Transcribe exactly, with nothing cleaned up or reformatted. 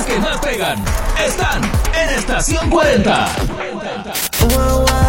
que más pegan están en Estación cuarenta. Wow, wow.